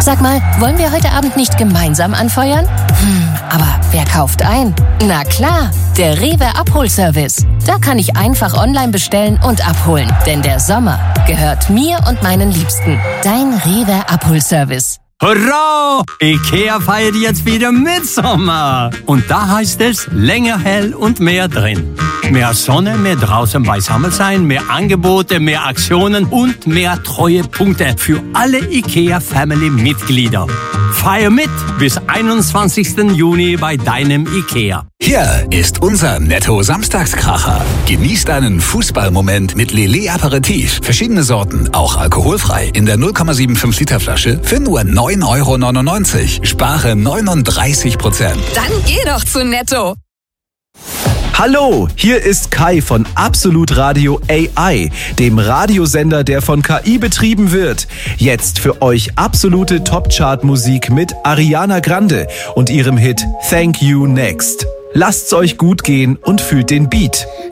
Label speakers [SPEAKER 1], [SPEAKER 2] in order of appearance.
[SPEAKER 1] Sag mal, wollen wir heute Abend nicht gemeinsam anfeuern? Aber wer kauft ein? Na klar, der Rewe Abholservice. Da kann ich einfach online bestellen und abholen. Denn der Sommer gehört mir und meinen Liebsten. Dein Rewe Abholservice.
[SPEAKER 2] Hurra! IKEA feiert jetzt wieder Mitsommer. Und da heißt es länger hell und mehr drin. Mehr Sonne, mehr draußen beisammen sein, mehr Angebote, mehr Aktionen und mehr Treuepunkte für alle IKEA-Family-Mitglieder. Feier mit bis 21. Juni bei deinem IKEA.
[SPEAKER 3] Hier ist unser Netto-Samstagskracher. Genießt einen Fußballmoment mit Lillet Aperitif. Verschiedene Sorten, auch alkoholfrei. In der 0,75 Liter Flasche für nur 9,99 €. Spare 39%.
[SPEAKER 4] Dann geh doch zu Netto.
[SPEAKER 5] Hallo, hier ist Kai von Absolut Radio AI, dem Radiosender, der von KI betrieben wird. Jetzt für euch absolute Top-Chart-Musik mit Ariana Grande und ihrem Hit Thank You Next. Lasst's euch gut gehen und fühlt den Beat.